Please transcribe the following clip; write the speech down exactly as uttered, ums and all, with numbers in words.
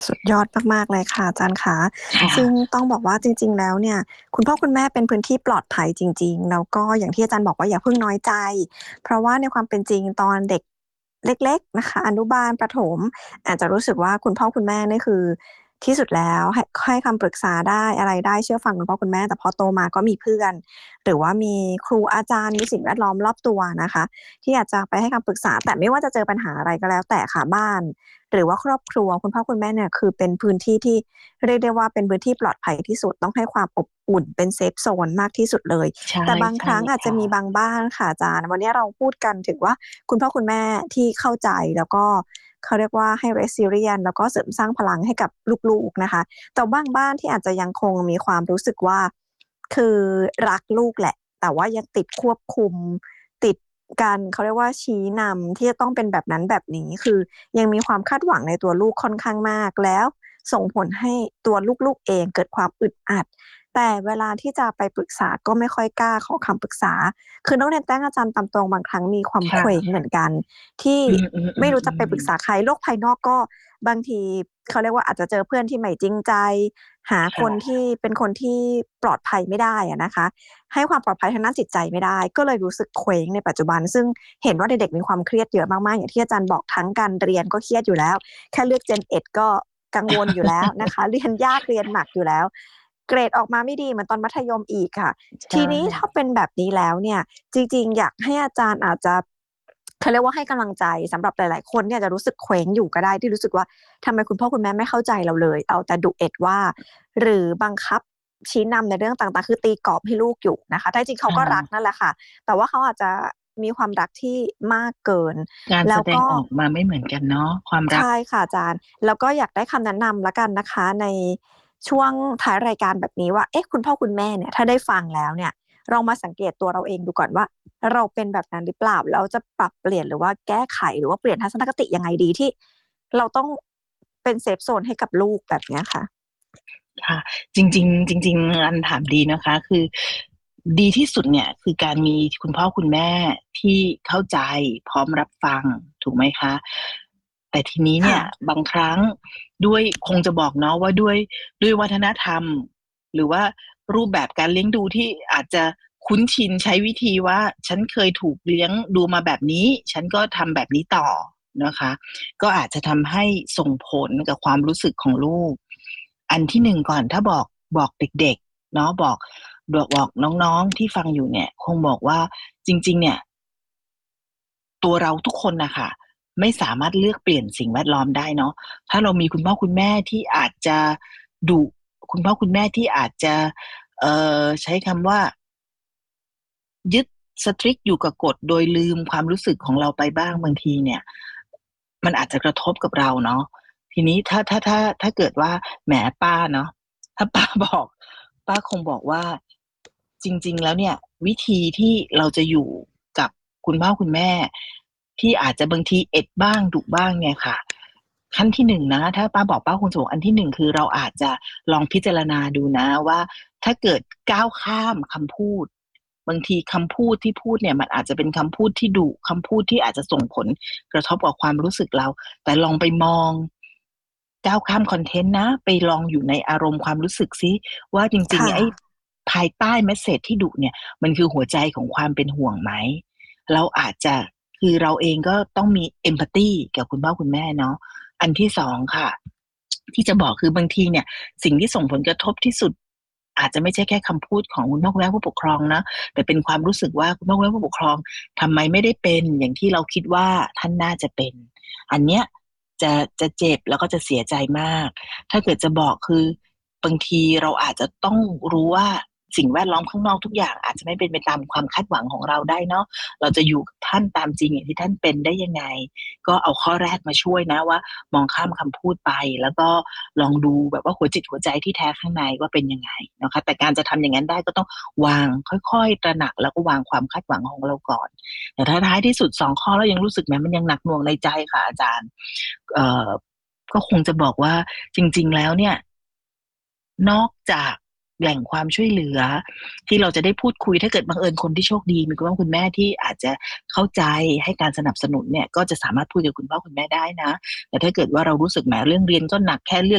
สุดยอดมากๆเลยค่ะอาจารย์ขาค่ะซึ่งต้องบอกว่าจริงๆแล้วเนี่ยคุณพ่อคุณแม่เป็นพื้นที่ปลอดภัยจริงๆแล้วก็อย่างที่อาจารย์บอกว่าอย่าเพิ่งน้อยใจเพราะว่าในความเป็นจริงตอนเด็กเล็กๆนะคะอนุบาลประถมอาจจะรู้สึกว่าคุณพ่อคุณแม่นี่คือที่สุดแล้วให้ให้คำปรึกษาได้อะไรได้เชื่อฟังคุณพ่อคุณแม่แต่พอโตมาก็มีเพื่อนหรือว่ามีครูอาจารย์มีสิ่งแวดล้อมรอบตัวนะคะที่อาจจะไปให้คำปรึกษาแต่ไม่ว่าจะเจอปัญหาอะไรก็แล้วแต่ค่ะบ้าน หรือว่าครอบครัวคุณพ่อคุณแม่เนี่ยคือเป็นพื้นที่ที่เรียกได้ว่าเป็นพื้นที่ปลอดภัยที่สุดต้องให้ความอบอุ่นเป็นเซฟโซนมากที่สุดเลยใช่แต่บางคใช่รั้งอาจจะค่ะมีบางบ้านค่ะอาจารย์วันนี้เราพูดกันถึงว่าคุณพ่อคุณแม่ที่เข้าใจแล้วก็เขาเรียกว่าให้ resilient แล้วก็เสริมสร้างพลังให้กับลูกๆนะคะแต่บางบ้านที่อาจจะยังคงมีความรู้สึกว่าคือรักลูกแหละแต่ว่ายังติดควบคุมติดการเขาเรียกว่าชี้นำที่จะต้องเป็นแบบนั้นแบบนี้คือ ยังมีความคาดหวังในตัวลูกค่อนข้างมากแล้วส่งผลให้ตัวลูกๆเองเกิดความอึดอัดแต่เวลาที่จะไปปรึกษาก็ไม่ค่อยกล้าขอคำปรึกษาคือต้องเรียนแจ้งอาจารย์ตามตรงบางครั้งมีความเคว้งค่ะเหมือนกันที่อืมอืมอืไม่มอืรู้จะไปปรึมกษาใครโลกภายนอกก็บางทีเขาเรียกว่าอาจจะเจอเพื่อนที่ไม่จริงใจหาคนค่ะที่เป็นคนที่ปลอดภัยไม่ได้อะนะคะ ให้ความปลอดภัยทางด้านจิตใจไม่ได้ก็เลยรู้สึกเคว้งในปัจจุบันซึ่งเห็นว่าเด็กๆมีความเครียดเยอะมากๆอย่างที่อาจารย์บอกทั้งการเรียนก็เครียดอยู่แล้วแค่เลือก Gen เอ็ดก็กังวลอยู่แล้วนะคะเรียนยากเรียนหนักอยู่แล้วเกรดออกมาไม่ดีเหมือนตอนมัธยมอีกค่ะใช่ทีนี้ถ้าเป็นแบบนี้แล้วเนี่ยจริงๆอยากให้อาจารย์อาจจะเขาเรียกว่าให้กำลังใจสำหรับหลายๆคนเนี่ยจะรู้สึกเคว้งอยู่ก็ได้ที่รู้สึกว่าทำไมคุณพ่อคุณแม่ไม่เข้าใจเราเลยเอาแต่ดุเอ็ดว่าหรือบังคับ ชี้นำในเรื่องต่างๆคือตีกรอบให้ลูกอยู่นะคะแต่จริงๆเขาก็รักค่ะนั่นแหละค่ะแต่ว่าเขาอาจจะมีความรักที่มากเกินการแสแล้วก็ดงออกมาไม่เหมือนกันเนาะความรักใช่ค่ะอาจารย์แล้วก็อยากได้คำแนะนำแล้วกันนะคะในช่วงท้ายรายการแบบนี้ว่าเอ๊ะคุณพ่อคุณแม่เนี่ยถ้าได้ฟังแล้วเนี่ยลองมาสังเกตตัวเราเองดูก่อนว่าเราเป็นแบบนั้นหรือเปล่าแล้วจะปรับเปลี่ยนหรือว่าแก้ไขหรือว่าเปลี่ยนทัศนคติยังไงดีที่เราต้องเป็นเซฟโซนให้กับลูกแบบเนี้ยค่ะค่ะจริงๆจริงๆอันถามดีนะคะคือดีที่สุดเนี่ยคือการมีคุณพ่อคุณแม่ที่เข้าใจพร้อมรับฟังถูกไหมคะแต่ทีนี้เนี่ค่ะยบางครั้งด้วยคงจะบอกเนาะว่าด้วยด้วยวัฒนธรรมหรือว่ารูปแบบการเลี้ยงดูที่อาจจะคุ้นชินใช้วิธีว่าฉันเคยถูกเลี้ยงดูมาแบบนี้ฉันก็ทำแบบนี้ต่อนะคะก็อาจจะทำให้ส่งผลกับความรู้สึกของลูก อันที่หนึ่งก่อนถ้าบอกบอกเด็กๆเนาะบอกบอกบอกน้องๆที่ฟังอยู่เนี่ยคงบอกว่าจริงๆเนี่ยตัวเราทุกคนน่ะค่ะไม่สามารถเลือกเปลี่ยนสิ่งแวดล้อมได้เนาะถ้าเรามีคุณพ่อคุณแม่ที่อาจจะดุคุณพ่อคุณแม่ที่อาจจะเอ่อใช้คำว่ายึด strict อยู่กับกฎโดยลืมความรู้สึกของเราไปบ้างบางทีเนี่ยมันอาจจะกระทบกับเราเนาะทีนี้ถ้าถ้าถ้าถ้าเกิดว่าแหมป้าเนาะ ถ้าป้าบอกป้าคงบอกว่าจริงๆแล้วเนี่ยวิธีที่เราจะอยู่กับคุณพ่อคุณแม่ที่อาจจะบางทีเอ็ดบ้างดุบ้างเนี่ยค่ะขั้นที่หนึ่งนะถ้าป้าบอกป้าคงจะบอกอันที่หนึ่งคือเราอาจจะลองพิจารณาดูนะว่าถ้าเกิดก้าวข้ามคำพูดบางทีคำพูดที่พูดเนี่ยมันอาจจะเป็นคำพูดที่ดุคำพูดที่อาจจะส่งผลกระทบกับความรู้สึกเราแต่ลองไปมอง ก้าวข้ามคอนเทนต์นะไปลองอยู่ในอารมณ์ความรู้สึกซิว่าจริงค่ะๆไอ้ภายใต้เมสเสจที่ดุเนี่ยมันคือหัวใจของความเป็นห่วงไหมเราอาจจะคือเราเองก็ต้องมี empathy กับคุณพ่อคุณแม่เนาะอันที่สองค่ะที่จะบอกคือบางทีเนี่ยสิ่งที่ส่งผลกระทบที่สุดอาจจะไม่ใช่แค่คำพูดของคุณพ่อคุณแม่ผู้ปกครองนะแต่เป็นความรู้สึกว่าคุณพ่อคุณแม่ผู้ปกครองทำไมไม่ได้เป็นอย่างที่เราคิดว่าท่านน่าจะเป็นอันเนี้ย จะจะเจ็บแล้วก็จะเสียใจมาก ถ้าเกิดจะบอกคือบางทีเราอาจจะต้องรู้ว่าสิ่งแวดล้อมข้างนอกทุกอย่างอาจจะไม่เป็นไปตามความคาดหวังของเราได้เนาะเราจะอยู่กับท่านตามจริงอย่างที่ท่านเป็นได้ยังไงก็เอาข้อแรกมาช่วยนะว่ามองข้ามคำพูดไปแล้วก็ลองดูแบบว่าหัวจิตหัวใจที่แท้ข้างในว่าเป็นยังไงนะคะแต่การจะทำอย่างนั้นได้ก็ต้องวางค่อยๆตระหนักแล้วก็วางความคาดหวังของเราก่อนแต่ถ้าท้ายที่สุดสองข้อแล้วยังรู้สึกแหมมันยังหนักหน่วงในใจค่ะอาจารย์ เอ่อก็คงจะบอกว่าจริงๆแล้วเนี่ยนอกจากแหล่งความช่วยเหลือที่เราจะได้พูดคุยถ้าเกิดบังเอิญคนที่โชคดีมีคุณพ่อคุณแม่ที่อาจจะเข้าใจให้การสนับสนุนเนี่ยก็จะสามารถพูดกับคุณพ่อคุณแม่ได้นะแต่ถ้าเกิดว่าเรารู้สึกแหมเรื่องเรียนก็หนักแค่เลือก